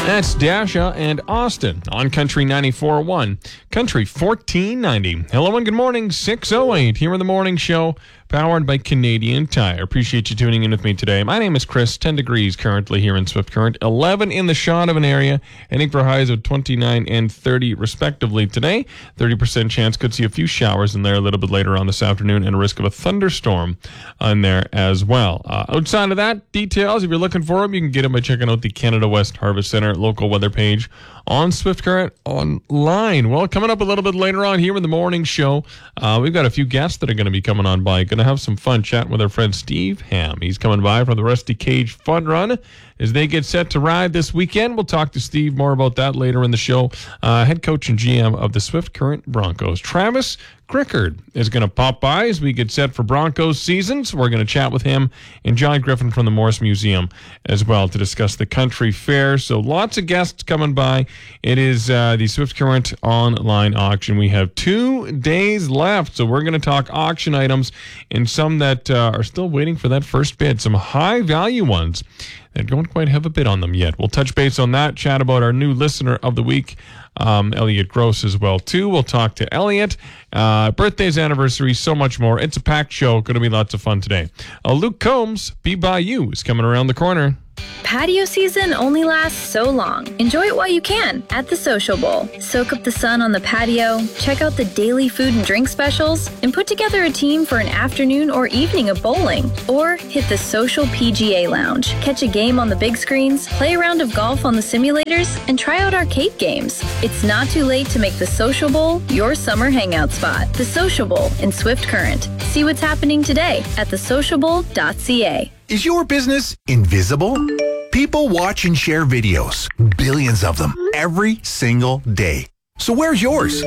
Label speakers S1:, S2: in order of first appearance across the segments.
S1: That's Dasha and Austin on Country 94.1, Country 1490. Hello and good morning, 6:08 here in the morning show, powered by Canadian Tire. Appreciate you tuning in with me today. My name is Chris, 10 degrees currently here in Swift Current, 11 in the Shaunavon area, heading for highs of 29 and 30 respectively today. 30% chance, could see a few showers in there a little bit later on this afternoon, and a risk of a thunderstorm on there as well. Outside of that, details, if you're looking for them, you can get them by checking out the Canada West Harvest Center local weather page on Swift Current online. Well, coming up a little bit later on here in the morning show, we've got a few guests that are going to be coming on by. Going to have some fun chatting with our friend Steve Ham. He's coming by from the Rusty Cage Fun Run as they get set to ride this weekend. We'll talk to Steve more about that later in the show. Head coach and GM of the Swift Current Broncos, Travis Crickard, is going to pop by as we get set for Broncos season. So we're going to chat with him and John Griffin from the Morse Museum as well to discuss the country fair. So lots of guests coming by. It is the Swift Current online auction. We have 2 days left, so we're going to talk auction items and some that are still waiting for that first bid. Some high value ones that don't quite have a bid on them yet. We'll touch base on that, chat about our new listener of the week, Elliot Gross, as well too. We'll talk to Elliot, birthdays, anniversaries, so much more. It's a packed show. Going to be lots of fun today. Luke Combs, Be By You, is coming around the corner.
S2: Patio season only lasts so long. Enjoy it while you can at the Social Bowl. Soak up the sun on the patio, check out the daily food and drink specials, and put together a team for an afternoon or evening of bowling. Or hit the Social PGA Lounge. Catch a game on the big screens, play a round of golf on the simulators, and try out arcade games. It's not too late to make the Social Bowl your summer hangout spot. The Social Bowl in Swift Current. See what's happening today at thesocialbowl.ca.
S3: Is your business invisible? People watch and share videos, billions of them, every single day. So where's yours?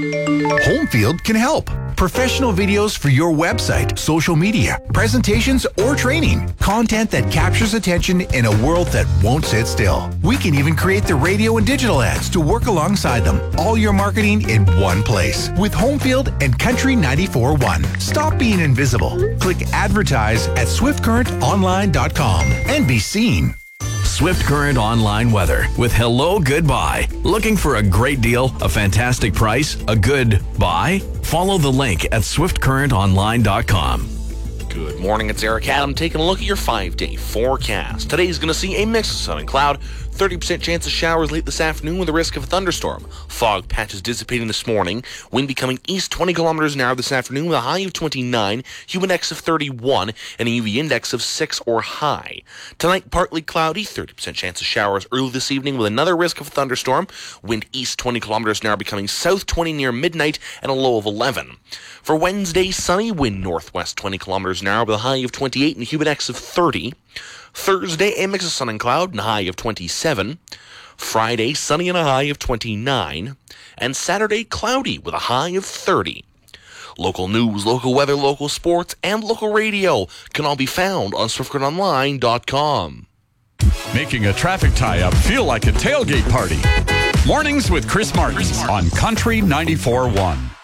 S3: Homefield can help. Professional videos for your website, social media, presentations, or training. Content that captures attention in a world that won't sit still. We can even create the radio and digital ads to work alongside them. All your marketing in one place. With Homefield and Country 94.1. Stop being invisible. Click advertise at swiftcurrentonline.com and be seen.
S4: Swift Current Online Weather with Hello Goodbye. Looking for a great deal, a fantastic price, a good buy? Follow the link at swiftcurrentonline.com.
S5: Good morning, it's Eric Adam taking a look at your 5-day forecast. Today's going to see a mix of sun and cloud, 30% chance of showers late this afternoon with a risk of a thunderstorm. Fog patches dissipating this morning, wind becoming east 20 kilometers an hour this afternoon with a high of 29, humid index of 31, and a UV index of 6 or high. Tonight, partly cloudy, 30% chance of showers early this evening with another risk of a thunderstorm. Wind east 20 kilometers an hour becoming south 20 near midnight and a low of 11. For Wednesday, sunny, wind northwest 20 kilometers an hour with a high of 28 and a humid index of 30. Thursday, a mix of sun and cloud and a high of 27. Friday, sunny and a high of 29. And Saturday, cloudy with a high of 30. Local news, local weather, local sports, and local radio can all be found on SwiftCurrentOnline.com.
S6: Making a traffic tie-up feel like a tailgate party. Mornings with Chris Martin on Country 94.1.